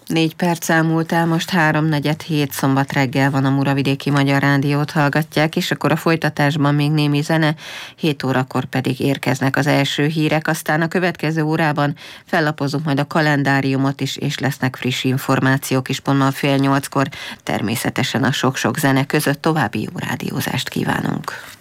4 perc elmúlt el, most 3:47 szombat reggel van, a Muravidéki Magyar Rádiót hallgatják, és akkor a folytatásban még némi zene, 7 órakor pedig érkeznek az első hírek, aztán a következő órában fellapozunk majd a kalendáriumot is, és lesznek friss információk is, pontban 7:30-kor, természetesen a sok-sok zene között. További jó rádiózást kívánunk!